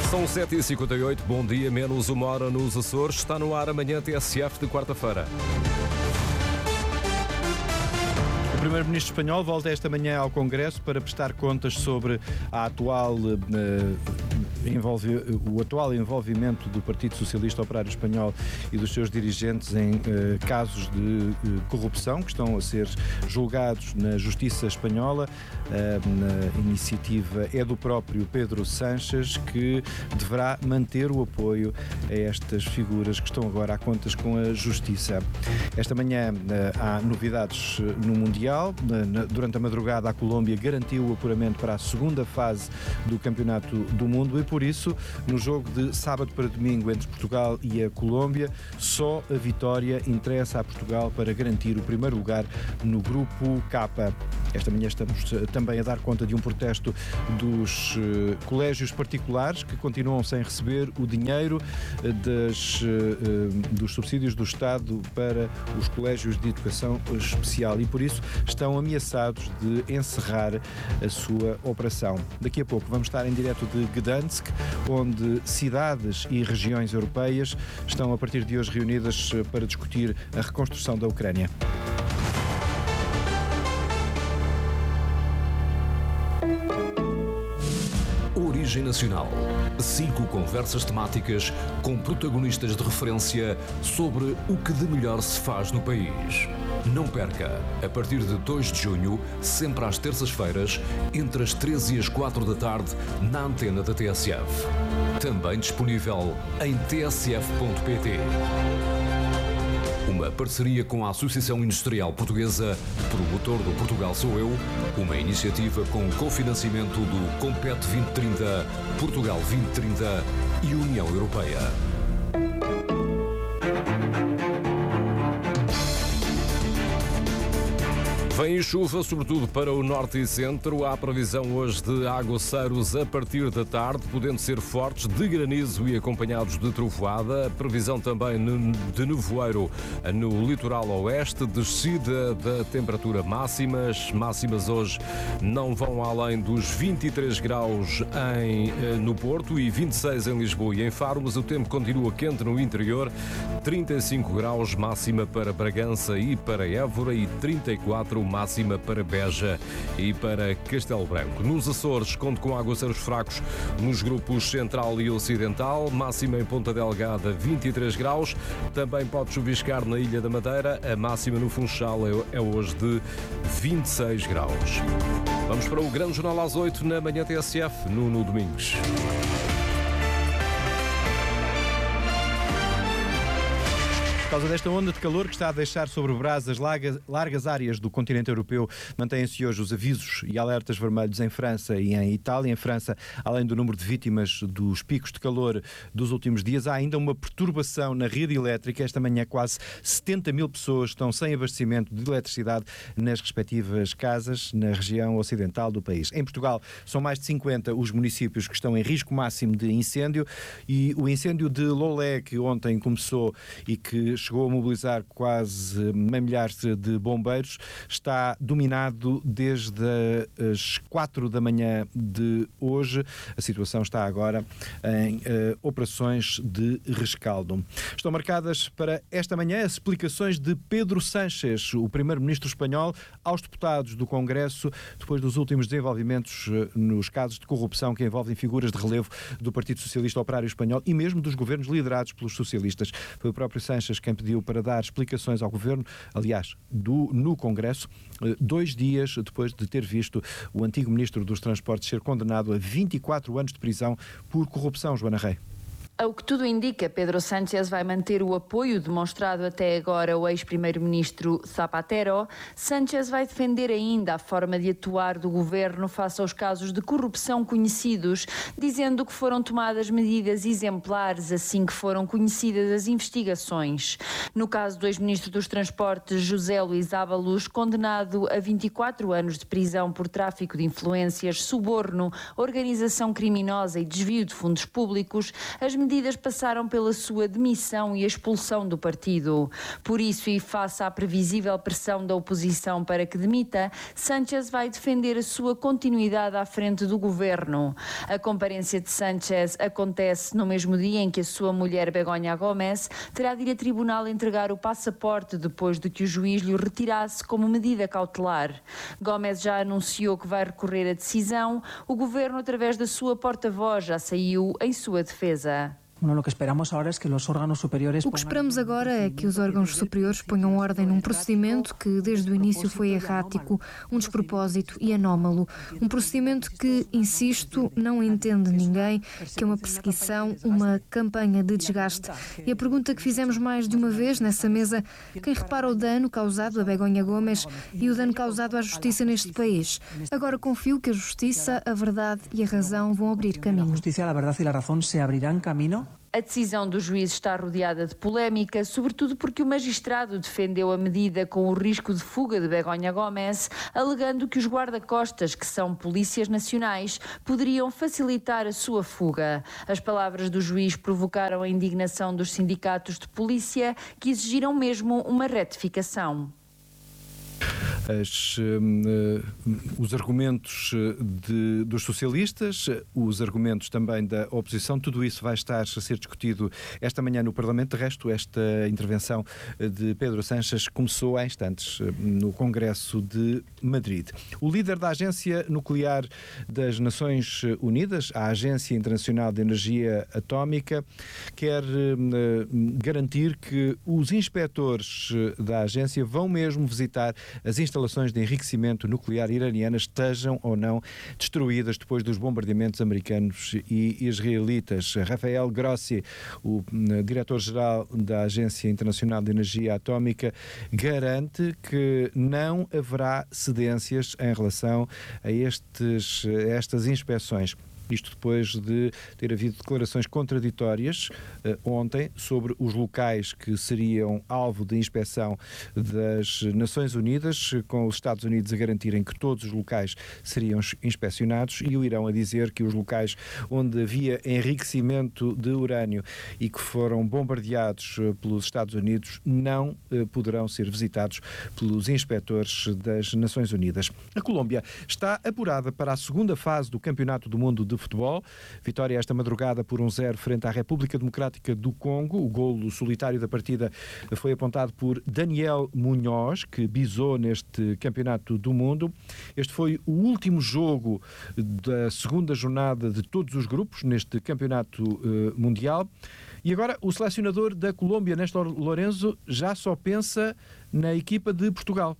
São 7h58, bom dia, menos uma hora nos Açores. Está no ar amanhã TSF de quarta-feira. O Primeiro-Ministro espanhol volta esta manhã ao Congresso para prestar contas sobre a atual o atual envolvimento do Partido Socialista Operário Espanhol e dos seus dirigentes em casos de corrupção que estão a ser julgados na Justiça Espanhola. A iniciativa é do próprio Pedro Sánchez, que deverá manter o apoio a estas figuras que estão agora a contas com a Justiça. Esta manhã há novidades no Mundial. Durante a madrugada, a Colômbia garantiu o apuramento para a segunda fase do Campeonato do Mundo e, por isso, no jogo de sábado para domingo entre Portugal e a Colômbia, só a vitória interessa a Portugal para garantir o primeiro lugar no Grupo K. Esta manhã estamos também a dar conta de um protesto dos colégios particulares que continuam sem receber o dinheiro dos subsídios do Estado para os colégios de educação especial e, por isso, estão ameaçados de encerrar a sua operação. Daqui a pouco vamos estar em direto de Gdansk, onde cidades e regiões europeias estão a partir de hoje reunidas para discutir a reconstrução da Ucrânia. Origem Nacional. 5 conversas temáticas com protagonistas de referência sobre o que de melhor se faz no país. Não perca, a partir de 2 de junho, sempre às terças-feiras, entre as 13 e as 4 da tarde, na antena da TSF. Também disponível em tsf.pt. Uma parceria com a Associação Industrial Portuguesa, promotor do Portugal Sou Eu, uma iniciativa com cofinanciamento do Compete 2030, Portugal 2030 e União Europeia. Vem chuva, sobretudo para o norte e centro. Há previsão hoje de aguaceiros a partir da tarde, podendo ser fortes, de granizo e acompanhados de trovoada. A previsão também de nevoeiro no litoral oeste. Descida da temperatura máximas hoje não vão além dos 23 graus no Porto e 26 em Lisboa e em Faro, mas o tempo continua quente no interior. 35 graus máxima para Bragança e para Évora e 34 máxima para Beja e para Castelo Branco. Nos Açores, conto com aguaceiros fracos nos grupos central e ocidental, máxima em Ponta Delgada 23 graus, também pode chuviscar na Ilha da Madeira, a máxima no Funchal é hoje de 26 graus. Vamos para o Grande Jornal às 8 na manhã TSF, Nuno Domingos. Por causa desta onda de calor que está a deixar sobre o brás as largas áreas do continente europeu, mantêm-se hoje os avisos e alertas vermelhos em França e em Itália. Em França, além do número de vítimas dos picos de calor dos últimos dias, há ainda uma perturbação na rede elétrica. Esta manhã quase 70 mil pessoas estão sem abastecimento de eletricidade nas respectivas casas na região ocidental do país. Em Portugal, são mais de 50 os municípios que estão em risco máximo de incêndio e o incêndio de Lolé, que ontem começou e que chegou a mobilizar quase meio milhar de bombeiros, está dominado desde as 4 da manhã de hoje. A situação está agora em operações de rescaldo. Estão marcadas para esta manhã as explicações de Pedro Sánchez, o primeiro-ministro espanhol, aos deputados do Congresso, depois dos últimos desenvolvimentos nos casos de corrupção que envolvem figuras de relevo do Partido Socialista Operário Espanhol e mesmo dos governos liderados pelos socialistas. Foi o próprio Sánchez quem pediu para dar explicações ao Governo, aliás, no Congresso, 2 dias depois de ter visto o antigo Ministro dos Transportes ser condenado a 24 anos de prisão por corrupção, Joana Rei. Ao que tudo indica, Pedro Sánchez vai manter o apoio demonstrado até agora ao ex-primeiro-ministro Zapatero. Sánchez vai defender ainda a forma de atuar do governo face aos casos de corrupção conhecidos, dizendo que foram tomadas medidas exemplares assim que foram conhecidas as investigações. No caso do ex-ministro dos Transportes, José Luís Ábalos, condenado a 24 anos de prisão por tráfico de influências, suborno, organização criminosa e desvio de fundos públicos, as medidas medidas passaram pela sua demissão e a expulsão do partido. Por isso, e face à previsível pressão da oposição para que demita, Sánchez vai defender a sua continuidade à frente do governo. A comparência de Sánchez acontece no mesmo dia em que a sua mulher Begoña Gómez terá de ir a tribunal entregar o passaporte depois de que o juiz lhe o retirasse como medida cautelar. Gómez já anunciou que vai recorrer à decisão. O governo, através da sua porta-voz, já saiu em sua defesa. O que esperamos agora é que os órgãos superiores ponham ordem num procedimento que desde o início foi errático, um despropósito e anómalo. Um procedimento que, insisto, não entende ninguém, que é uma perseguição, uma campanha de desgaste. E a pergunta que fizemos mais de uma vez nessa mesa: quem repara o dano causado a Begoña Gómez e o dano causado à justiça neste país? Agora confio que a justiça, a verdade e a razão vão abrir caminho. A justiça, a verdade e a razão se abrirão caminho? A decisão do juiz está rodeada de polémica, sobretudo porque o magistrado defendeu a medida com o risco de fuga de Begoña Gómez, alegando que os guarda-costas, que são polícias nacionais, poderiam facilitar a sua fuga. As palavras do juiz provocaram a indignação dos sindicatos de polícia, que exigiram mesmo uma retificação. Os argumentos dos socialistas, os argumentos também da oposição, tudo isso vai estar a ser discutido esta manhã no Parlamento. De resto, esta intervenção de Pedro Sánchez começou há instantes no Congresso de Madrid. O líder da Agência Nuclear das Nações Unidas, a Agência Internacional de Energia Atómica, quer garantir que os inspectores da agência vão mesmo visitar as instalações de enriquecimento nuclear iranianas, estejam ou não destruídas depois dos bombardeamentos americanos e israelitas. Rafael Grossi, o diretor-geral da Agência Internacional de Energia Atómica, garante que não haverá cedências em relação a estas inspeções. Isto depois de ter havido declarações contraditórias ontem sobre os locais que seriam alvo de inspeção das Nações Unidas, com os Estados Unidos a garantirem que todos os locais seriam inspecionados e o Irão a dizer que os locais onde havia enriquecimento de urânio e que foram bombardeados pelos Estados Unidos não poderão ser visitados pelos inspectores das Nações Unidas. A Colômbia está apurada para a segunda fase do Campeonato do Mundo de Futebol. Vitória esta madrugada por 1-0 frente à República Democrática do Congo. O golo solitário da partida foi apontado por Daniel Munhoz, que bisou neste Campeonato do Mundo. Este foi o último jogo da segunda jornada de todos os grupos neste Campeonato Mundial. E agora o selecionador da Colômbia, Néstor Lourenço, já só pensa na equipa de Portugal.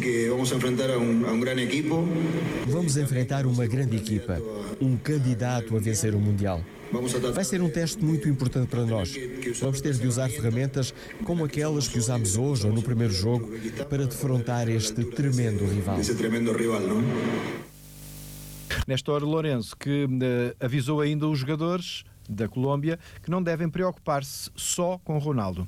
Vamos enfrentar uma grande equipa, um candidato a vencer o Mundial. Vai ser um teste muito importante para nós. Vamos ter de usar ferramentas como aquelas que usámos hoje ou no primeiro jogo para defrontar este tremendo rival. Néstor Lourenço, que avisou ainda os jogadores da Colômbia que não devem preocupar-se só com Ronaldo.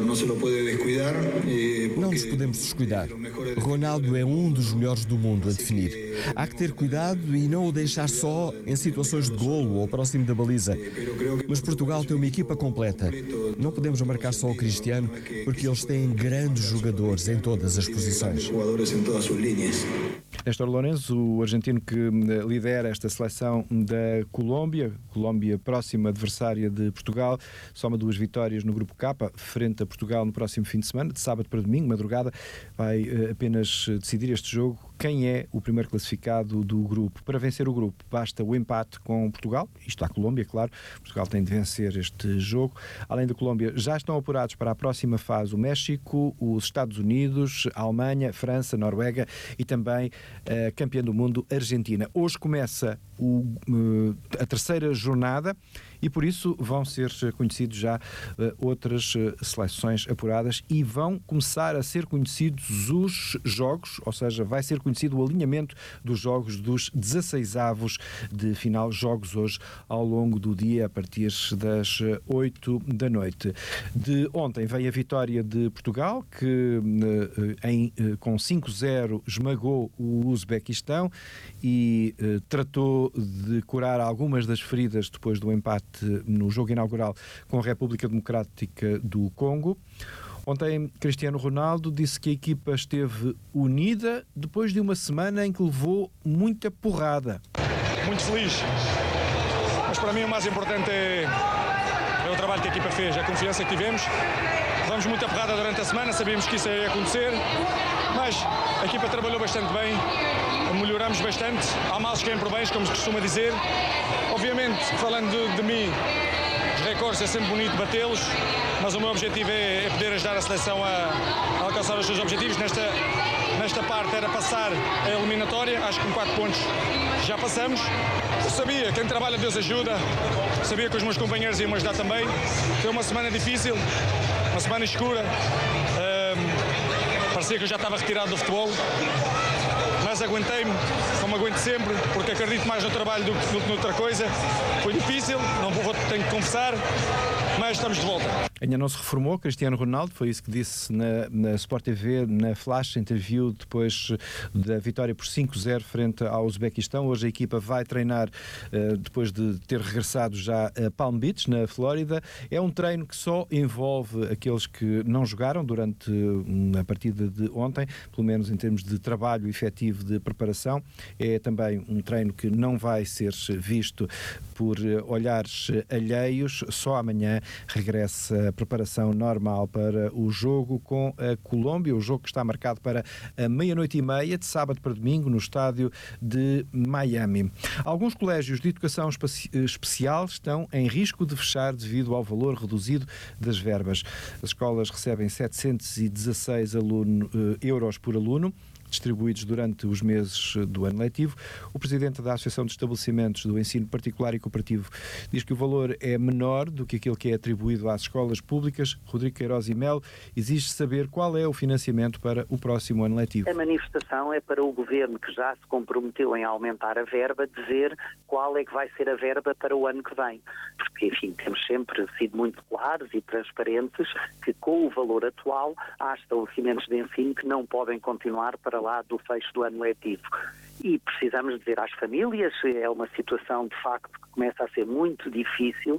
Não nos podemos descuidar. Ronaldo é um dos melhores do mundo a definir. Há que ter cuidado e não o deixar só em situações de golo ou próximo da baliza. Mas Portugal tem uma equipa completa. Não podemos marcar só o Cristiano porque eles têm grandes jogadores em todas as posições. Néstor Lourenço, o argentino que lidera esta seleção da Colômbia, próxima adversária de Portugal, soma 2 vitórias no Grupo K, frente a Portugal no próximo fim de semana, de sábado para domingo, madrugada, vai apenas decidir este jogo quem é o primeiro classificado do grupo. Para vencer o grupo, basta o empate com Portugal, isto à Colômbia, claro. Portugal tem de vencer este jogo. Além da Colômbia, já estão apurados para a próxima fase o México, os Estados Unidos, a Alemanha, França, Noruega e também a campeã do mundo, Argentina. Hoje começa a terceira jornada e por isso vão ser conhecidos já outras seleções apuradas e vão começar a ser conhecidos os jogos, ou seja, vai ser conhecido o alinhamento dos jogos dos 16avos de final, jogos hoje ao longo do dia a partir das 8 da noite. De ontem veio a vitória de Portugal, que com 5-0 esmagou o Uzbequistão e tratou tentou curar algumas das feridas depois do empate no jogo inaugural com a República Democrática do Congo. Ontem, Cristiano Ronaldo disse que a equipa esteve unida depois de uma semana em que levou muita porrada. Muito feliz, mas para mim o mais importante é o trabalho que a equipa fez, a confiança que tivemos. Levamos muita porrada durante a semana, sabíamos que isso ia acontecer, mas a equipa trabalhou bastante bem, melhoramos bastante. Há males que vêm por bens, como se costuma dizer. Obviamente, falando de mim, os recordes é sempre bonito batê-los, mas o meu objetivo é poder ajudar a seleção a alcançar os seus objetivos. Nesta parte era passar a eliminatória, acho que com 4 pontos já passamos. Eu sabia, quem trabalha Deus ajuda, sabia que os meus companheiros iam me ajudar também. Foi uma semana difícil, uma semana escura, parecia que eu já estava retirado do futebol, mas aguentei-me, como aguento sempre, porque acredito mais no trabalho do que noutra coisa. Foi difícil, tenho que confessar, mas estamos de volta. Ainda não se reformou Cristiano Ronaldo, foi isso que disse na Sport TV, na Flash Interview, depois da vitória por 5-0 frente ao Uzbequistão. Hoje a equipa vai treinar, depois de ter regressado já a Palm Beach, na Flórida. É um treino que só envolve aqueles que não jogaram durante a partida de ontem, pelo menos em termos de trabalho efetivo de preparação. É também um treino que não vai ser visto por olhares alheios. Só amanhã regressa a preparação normal para o jogo com a Colômbia, o jogo que está marcado para a 00:30, de sábado para domingo, no estádio de Miami. Alguns colégios de educação especial estão em risco de fechar devido ao valor reduzido das verbas. As escolas recebem 716 euros por aluno, distribuídos durante os meses do ano letivo. O presidente da Associação de Estabelecimentos do Ensino Particular e Cooperativo diz que o valor é menor do que aquele que é atribuído às escolas públicas. Rodrigo Queiroz e Melo exige saber qual é o financiamento para o próximo ano letivo. A manifestação é para o Governo, que já se comprometeu em aumentar a verba, dizer qual é que vai ser a verba para o ano que vem. Porque, enfim, temos sempre sido muito claros e transparentes que com o valor atual há estabelecimentos de ensino que não podem continuar para lá do fecho do ano letivo. E precisamos dizer às famílias, é uma situação de facto que começa a ser muito difícil.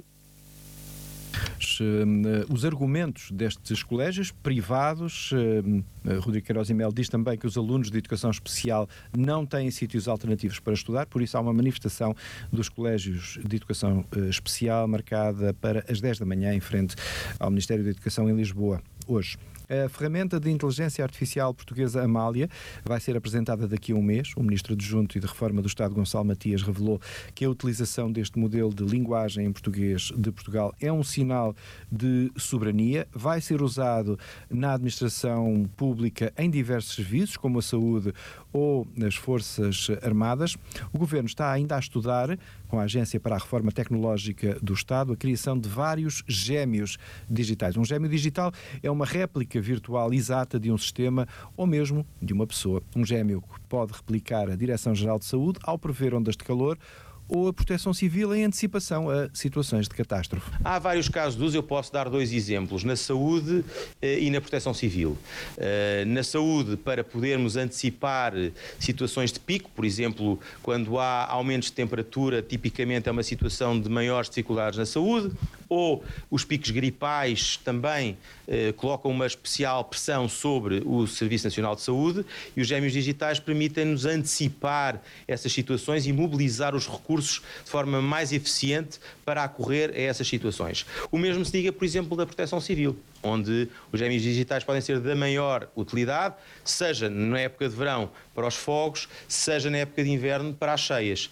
Os argumentos destes colégios privados, Rodrigo Queiroz e Melo diz também que os alunos de educação especial não têm sítios alternativos para estudar, por isso há uma manifestação dos colégios de educação especial marcada para as 10 da manhã em frente ao Ministério da Educação em Lisboa, hoje. A ferramenta de inteligência artificial portuguesa Amália vai ser apresentada daqui a um mês. O Ministro Adjunto e de Reforma do Estado, Gonçalo Matias, revelou que a utilização deste modelo de linguagem em português de Portugal é um sinal de soberania. Vai ser usado na administração pública em diversos serviços, como a saúde ou nas Forças Armadas. O Governo está ainda a estudar, com a Agência para a Reforma Tecnológica do Estado, a criação de vários gêmeos digitais. Um gêmeo digital é uma réplica virtual exata de um sistema ou mesmo de uma pessoa. Um gêmeo que pode replicar a Direção-Geral de Saúde ao prever ondas de calor ou a Proteção Civil em antecipação a situações de catástrofe. Há vários casos de uso, eu posso dar 2 exemplos, na saúde e na Proteção Civil. Na saúde, para podermos antecipar situações de pico, por exemplo, quando há aumentos de temperatura, tipicamente é uma situação de maiores dificuldades na saúde, ou os picos gripais também colocam uma especial pressão sobre o Serviço Nacional de Saúde, e os gêmeos digitais permitem-nos antecipar essas situações e mobilizar os recursos de forma mais eficiente para acorrer a essas situações. O mesmo se diga, por exemplo, da Proteção Civil, onde os gêmeos digitais podem ser da maior utilidade, seja na época de verão para os fogos, seja na época de inverno para as cheias.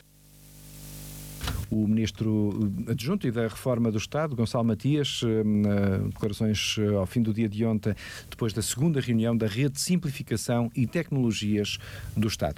O Ministro Adjunto e da Reforma do Estado, Gonçalo Matias, declarações ao fim do dia de ontem, depois da segunda reunião da Rede de Simplificação e Tecnologias do Estado.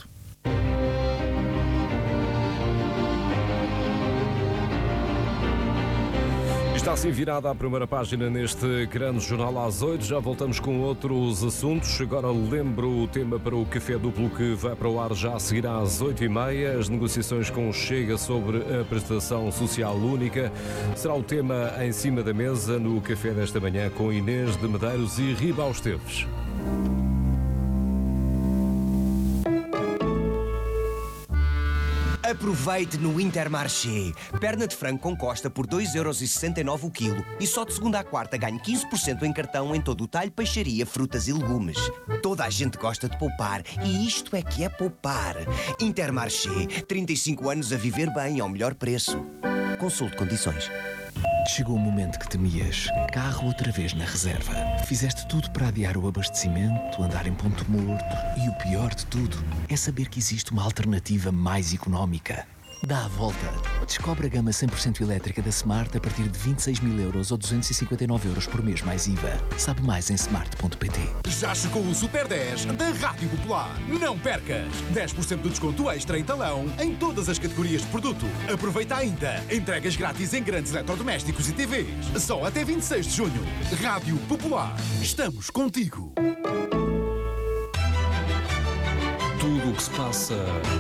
Está assim virada a primeira página neste grande jornal às 8. Já voltamos com outros assuntos. Agora lembro o tema para o Café Duplo que vai para o ar já a seguir às 8h30. As negociações com o Chega sobre a prestação social única. Será o tema em cima da mesa no Café desta manhã com Inês de Medeiros e Ribao Esteves. Aproveite no Intermarché. Perna de frango com costa por 2,69€ o quilo. E só de segunda à quarta ganhe 15% em cartão em todo o talho, peixaria, frutas e legumes. Toda a gente gosta de poupar. E isto é que é poupar. Intermarché. 35 anos a viver bem ao melhor preço. Consulte condições. Chegou o momento que temias. Carro outra vez na reserva. Fizeste tudo para adiar o abastecimento, andar em ponto morto. E o pior de tudo é saber que existe uma alternativa mais económica. Dá a volta. Descobre a gama 100% elétrica da Smart a partir de 26.000€ ou 259€ por mês mais IVA. Sabe mais em smart.pt. Já chegou o Super 10 da Rádio Popular. Não percas! 10% de desconto extra em talão em todas as categorias de produto. Aproveita ainda. Entregas grátis em grandes eletrodomésticos e TVs. Só até 26 de junho. Rádio Popular. Estamos contigo. Tudo o que se passa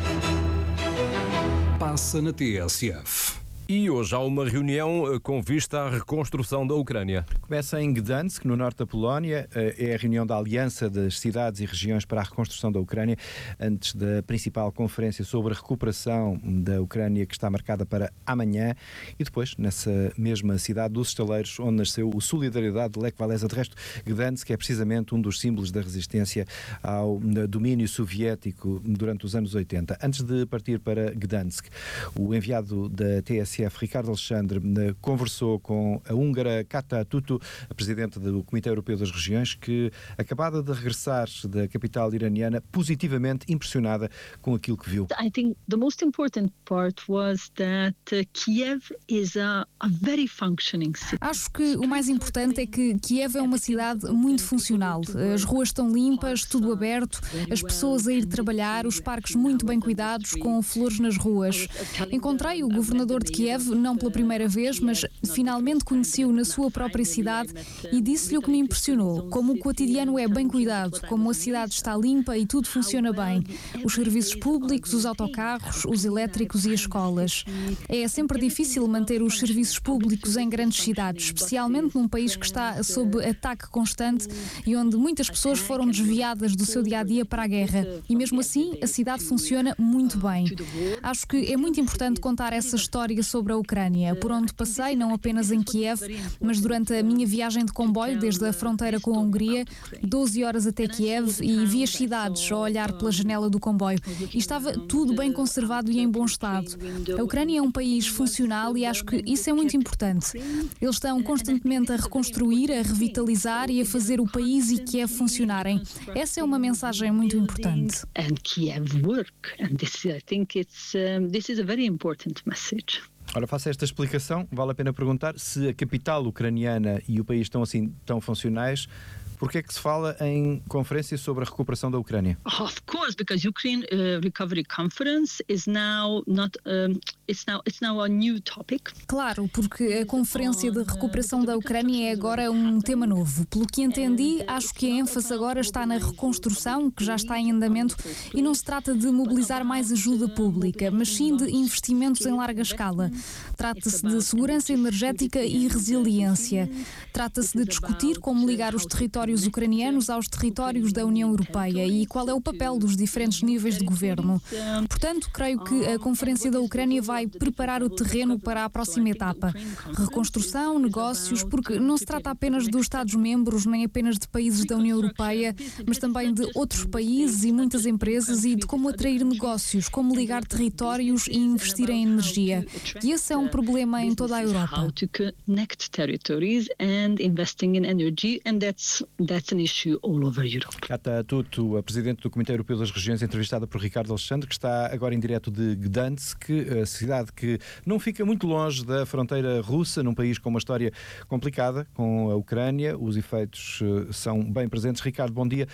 na TSF. E hoje há uma reunião com vista à reconstrução da Ucrânia. Começa em Gdansk, no norte da Polónia. É a reunião da Aliança das Cidades e Regiões para a Reconstrução da Ucrânia, antes da principal conferência sobre a recuperação da Ucrânia, que está marcada para amanhã. E depois, nessa mesma cidade dos estaleiros, onde nasceu o Solidariedade de Lech Walesa. De resto, Gdansk é precisamente um dos símbolos da resistência ao domínio soviético durante os anos 80. Antes de partir para Gdansk, o enviado da TSF, Ricardo Alexandre, conversou com a húngara Kata Tutu, a presidente do Comitê Europeu das Regiões, que acabada de regressar da capital iraniana, positivamente impressionada com aquilo que viu. I think the most important part was that Kiev is a very functioning city. Acho que o mais importante é que Kiev é uma cidade muito funcional. As ruas estão limpas, tudo aberto, as pessoas a ir trabalhar, os parques muito bem cuidados, com flores nas ruas. Encontrei o governador de Kiev, não pela primeira vez, mas finalmente conheci-o na sua própria cidade e disse-lhe o que me impressionou, como o cotidiano é bem cuidado, como a cidade está limpa e tudo funciona bem. Os serviços públicos, os autocarros, os elétricos e as escolas. É sempre difícil manter os serviços públicos em grandes cidades, especialmente num país que está sob ataque constante e onde muitas pessoas foram desviadas do seu dia-a-dia para a guerra. E mesmo assim, a cidade funciona muito bem. Acho que é muito importante contar essa história sobre a Ucrânia, por onde passei, não apenas em Kiev, mas durante a minha viagem de comboio desde a fronteira com a Hungria, 12 horas até Kiev, e vi as cidades a olhar pela janela do comboio. E estava tudo bem conservado e em bom estado. A Ucrânia é um país funcional e acho que isso é muito importante. Eles estão constantemente a reconstruir, a revitalizar e a fazer o país e Kiev funcionarem. Essa é uma mensagem muito importante. And Kiev work, and I think this is a very important message. Ora, faça esta explicação. Vale a pena perguntar se a capital ucraniana e o país estão assim tão funcionais. Porque é que se fala em conferência sobre a recuperação da Ucrânia? Of course, because Ukraine Recovery Conference is now not it's now a new topic. Claro, porque a conferência de recuperação da Ucrânia é agora um tema novo. Pelo que entendi, acho que a ênfase agora está na reconstrução, que já está em andamento, e não se trata de mobilizar mais ajuda pública, mas sim de investimentos em larga escala. Trata-se de segurança energética e resiliência. Trata-se de discutir como ligar os territórios ucranianos aos territórios da União Europeia e qual é o papel dos diferentes níveis de governo. Portanto, creio que a Conferência da Ucrânia vai preparar o terreno para a próxima etapa. Reconstrução, negócios, porque não se trata apenas dos Estados-membros, nem apenas de países da União Europeia, mas também de outros países e muitas empresas e de como atrair negócios, como ligar territórios e investir em energia. E esse é um problema em toda a Europa. How to connect territories and investing in energy, and that's an issue all over Europe. Kata Tutu, a presidente do Comitê Europeu das Regiões, entrevistada por Ricardo Alexandre, que está agora em direto de Gdansk, a cidade que não fica muito longe da fronteira russa, num país com uma história complicada com a Ucrânia. Os efeitos são bem presentes. Ricardo, bom dia.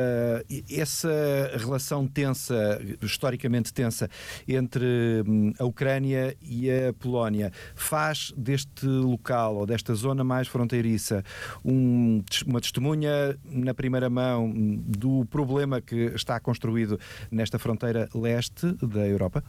Essa relação tensa, historicamente tensa, entre a Ucrânia e a Polónia faz deste local ou desta zona mais fronteiriça uma testemunha na primeira mão do problema que está construído nesta fronteira leste da Europa?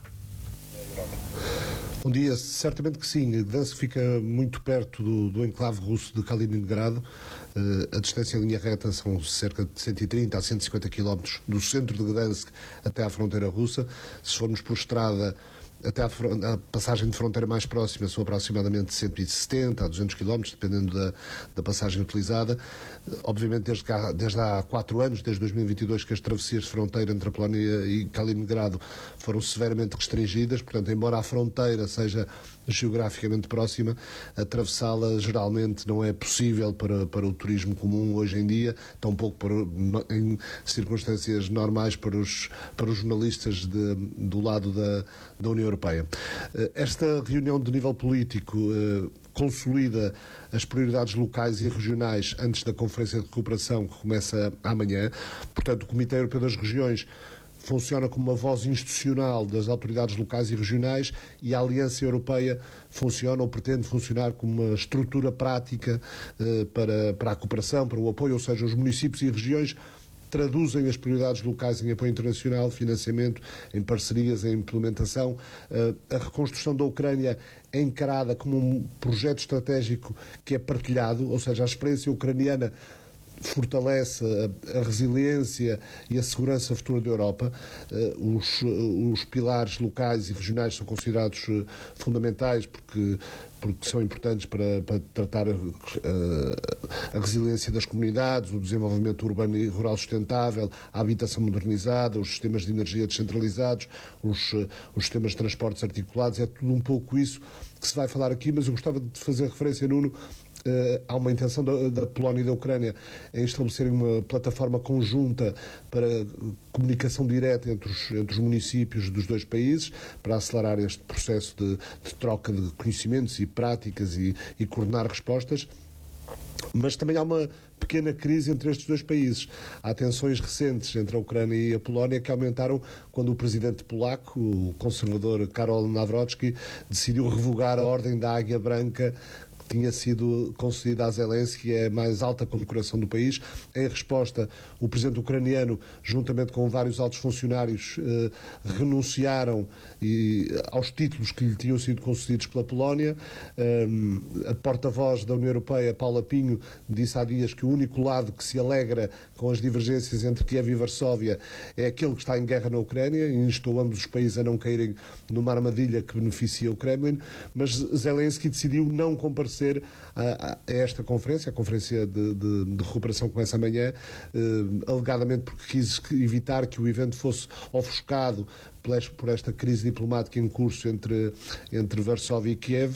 Bom dia, certamente que sim. Gdansk fica muito perto do enclave russo de Kaliningrado. A distância em linha reta são cerca de 130 a 150 km do centro de Gdansk até à fronteira russa. Se formos por estrada, até a passagem de fronteira mais próxima são aproximadamente 170 a 200 km, dependendo da passagem utilizada. Obviamente, desde há 4 anos, desde 2022, que as travessias de fronteira entre a Polónia e Kaliningrado foram severamente restringidas. Portanto, embora a fronteira seja geograficamente próxima, atravessá-la geralmente não é possível para o turismo comum hoje em dia, tampouco em circunstâncias normais para os jornalistas do lado da União Europeia. Esta reunião de nível político consolida as prioridades locais e regionais antes da Conferência de Recuperação, que começa amanhã. Portanto, o Comitê Europeu das Regiões funciona como uma voz institucional das autoridades locais e regionais, e a Aliança Europeia funciona ou pretende funcionar como uma estrutura prática para a cooperação, para o apoio, ou seja, os municípios e regiões traduzem as prioridades locais em apoio internacional, financiamento, em parcerias, em implementação. A reconstrução da Ucrânia é encarada como um projeto estratégico que é partilhado, ou seja, a experiência ucraniana fortalece a resiliência e a segurança futura da Europa. Os pilares locais e regionais são considerados fundamentais porque são importantes para tratar a resiliência das comunidades, o desenvolvimento urbano e rural sustentável, a habitação modernizada, os sistemas de energia descentralizados, os sistemas de transportes articulados. É tudo um pouco isso que se vai falar aqui, mas eu gostava de fazer referência, Nuno. Há uma intenção da Polónia e da Ucrânia em estabelecerem uma plataforma conjunta para comunicação direta entre os municípios dos dois países, para acelerar este processo de troca de conhecimentos e práticas e coordenar respostas. Mas também há uma pequena crise entre estes dois países. Há tensões recentes entre a Ucrânia e a Polónia que aumentaram quando o presidente polaco, o conservador Karol Nawrocki, decidiu revogar a Ordem da Águia Branca, tinha sido concedida a Zelensky, é a mais alta condecoração do país. Em resposta, o presidente ucraniano, juntamente com vários altos funcionários, renunciaram aos títulos que lhe tinham sido concedidos pela Polónia. A porta-voz da União Europeia, Paula Pinho, disse há dias que o único lado que se alegra com as divergências entre Kiev e Varsóvia é aquele que está em guerra na Ucrânia, e instou ambos os países a não caírem numa armadilha que beneficia o Kremlin. Mas Zelensky decidiu não comparecer a esta conferência, a Conferência de Recuperação que começa amanhã, alegadamente porque quis evitar que o evento fosse ofuscado por esta crise diplomática em curso entre Varsóvia e Kiev,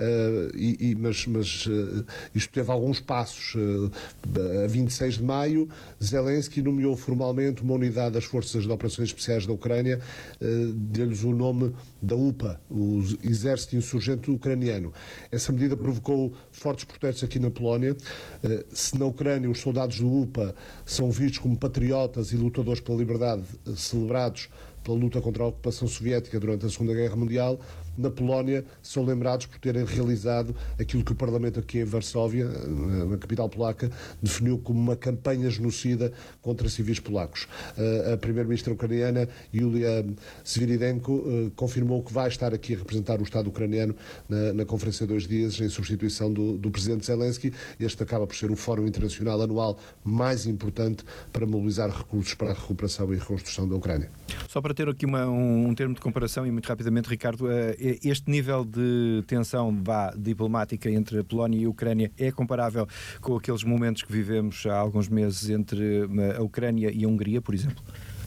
mas isto teve alguns passos. A 26 de maio, Zelensky nomeou formalmente uma unidade das Forças de Operações Especiais da Ucrânia, deu-lhes o nome da UPA, o Exército Insurgente Ucraniano. Essa medida provocou fortes protestos aqui na Polónia. Se na Ucrânia os soldados do UPA são vistos como patriotas e lutadores pela liberdade, celebrados pela luta contra a ocupação soviética durante a Segunda Guerra Mundial, na Polónia são lembrados por terem realizado aquilo que o Parlamento aqui em Varsóvia, na capital polaca, definiu como uma campanha genocida contra civis polacos. A primeira-ministra ucraniana, Yulia Sviridenko, confirmou que vai estar aqui a representar o Estado ucraniano na Conferência de 2 dias, em substituição do presidente Zelensky. Este acaba por ser o fórum internacional anual mais importante para mobilizar recursos para a recuperação e reconstrução da Ucrânia. Só para ter aqui um termo de comparação, e muito rapidamente, Ricardo, este nível de tensão diplomática entre a Polónia e a Ucrânia é comparável com aqueles momentos que vivemos há alguns meses entre a Ucrânia e a Hungria, por exemplo?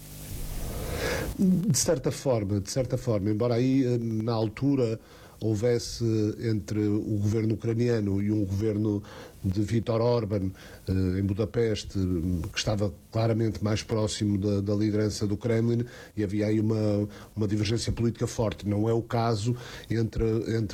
De certa forma, embora aí na altura houvesse entre o governo ucraniano e um governo de Viktor Orbán em Budapeste, que estava claramente mais próximo da liderança do Kremlin, e havia aí uma divergência política forte. Não é o caso entre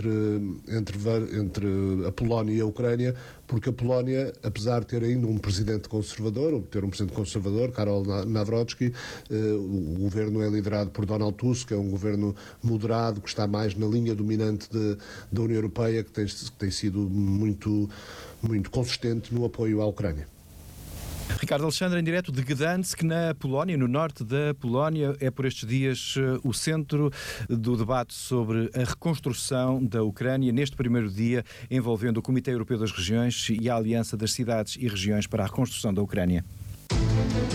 a Polónia e a Ucrânia, porque a Polónia, apesar de ter ainda um presidente conservador, Karol Nawrocki, o governo é liderado por Donald Tusk, é um governo moderado, que está mais na linha dominante da União Europeia, que tem sido muito consistente no apoio à Ucrânia. Ricardo Alexandre, em direto de Gdansk, na Polónia, no norte da Polónia, é por estes dias o centro do debate sobre a reconstrução da Ucrânia, neste primeiro dia envolvendo o Comitê Europeu das Regiões e a Aliança das Cidades e Regiões para a Reconstrução da Ucrânia.